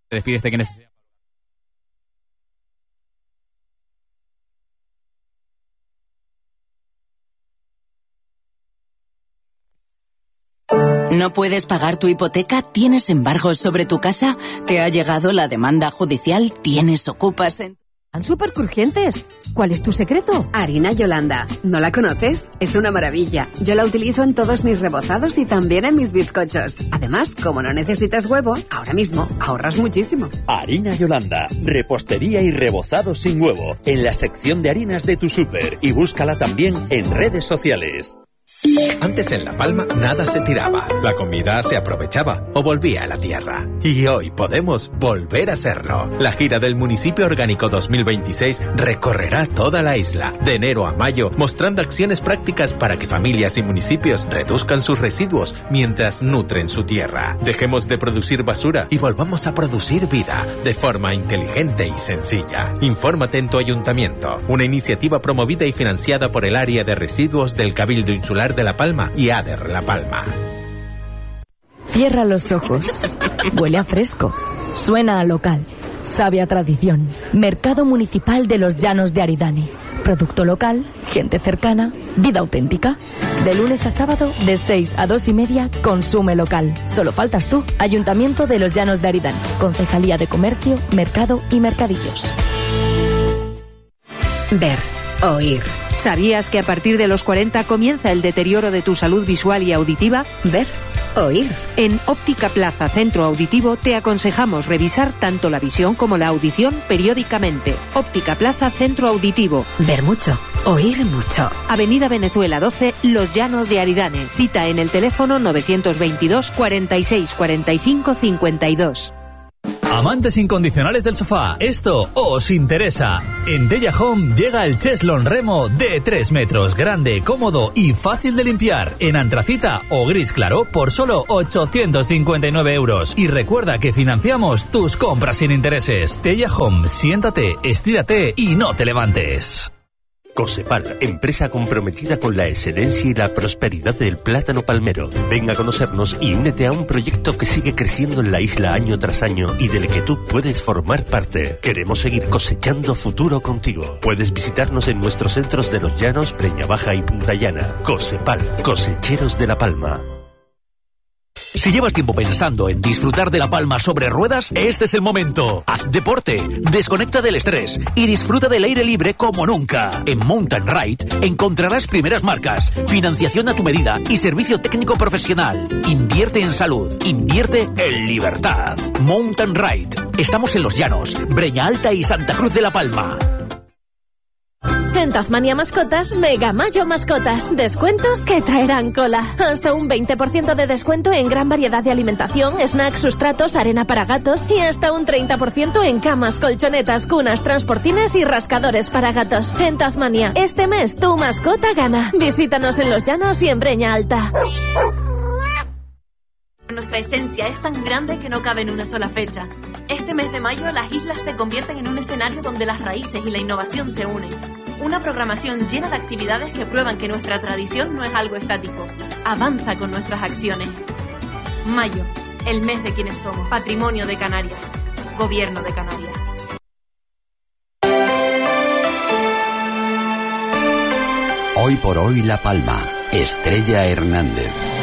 Te despides de quienes... ¿No puedes pagar tu hipoteca? ¿Tienes embargos sobre tu casa? ¿Te ha llegado la demanda judicial? ¿Tienes ocupas en...? ¡Tan súper crujientes! ¿Cuál es tu secreto? Harina Yolanda. ¿No la conoces? Es una maravilla. Yo la utilizo en todos mis rebozados y también en mis bizcochos. Además, como no necesitas huevo, ahora mismo ahorras muchísimo. Harina Yolanda. Repostería y rebozado sin huevo. En la sección de harinas de tu súper. Y búscala también en redes sociales. Antes en La Palma nada se tiraba, la comida se aprovechaba o volvía a la tierra. Y hoy podemos volver a hacerlo. La gira del Municipio Orgánico 2026 recorrerá toda la isla, de enero a mayo, mostrando acciones prácticas para que familias y municipios reduzcan sus residuos mientras nutren su tierra. Dejemos de producir basura y volvamos a producir vida de forma inteligente y sencilla. Infórmate en tu ayuntamiento. Una iniciativa promovida y financiada por el Área de Residuos del Cabildo Insular de La Palma y ADER La Palma. Cierra los ojos. Huele a fresco. Suena a local. Sabe a tradición. Mercado Municipal de los Llanos de Aridane. Producto local, gente cercana, vida auténtica. De lunes a sábado, de 6 a 2:30, consume local. Solo faltas tú. Ayuntamiento de los Llanos de Aridane. Concejalía de Comercio, Mercado y Mercadillos. Ver. Oír. ¿Sabías que a partir de los 40 comienza el deterioro de tu salud visual y auditiva? Ver. Oír. En Óptica Plaza Centro Auditivo te aconsejamos revisar tanto la visión como la audición periódicamente. Óptica Plaza Centro Auditivo. Ver mucho. Oír mucho. Avenida Venezuela 12, Los Llanos de Aridane. Cita en el teléfono 922 46 45 52. Amantes incondicionales del sofá, esto os interesa. En Della Home llega el Cheslon Remo de 3 metros, grande, cómodo y fácil de limpiar, en antracita o gris claro por solo 859 euros. Y recuerda que financiamos tus compras sin intereses. Della Home, siéntate, estírate y no te levantes. Cosepal, empresa comprometida con la excelencia y la prosperidad del plátano palmero. Ven a conocernos y únete a un proyecto que sigue creciendo en la isla año tras año y del que tú puedes formar parte. Queremos seguir cosechando futuro contigo. Puedes visitarnos en nuestros centros de Los Llanos, Breña Baja y Punta Llana. Cosepal, cosecheros de La Palma. Si llevas tiempo pensando en disfrutar de La Palma sobre ruedas, este es el momento. Haz deporte, desconecta del estrés y disfruta del aire libre como nunca. En Mountain Ride encontrarás primeras marcas, financiación a tu medida y servicio técnico profesional. Invierte en salud, invierte en libertad. Mountain Ride. Estamos en Los Llanos, Breña Alta y Santa Cruz de La Palma. En Tasmania Mascotas, Mega Mayo Mascotas. Descuentos que traerán cola. Hasta un 20% de descuento en gran variedad de alimentación, snacks, sustratos, arena para gatos y hasta un 30% en camas, colchonetas, cunas, transportines y rascadores para gatos. En Tasmania, este mes tu mascota gana. Visítanos en Los Llanos y en Breña Alta. Nuestra esencia es tan grande que no cabe en una sola fecha. Este mes de mayo, las islas se convierten en un escenario donde las raíces y la innovación se unen. Una programación llena de actividades que prueban que nuestra tradición no es algo estático. Avanza con nuestras acciones. Mayo, el mes de quienes somos. Patrimonio de Canarias. Gobierno de Canarias. Hoy por hoy La Palma. Estrella Hernández.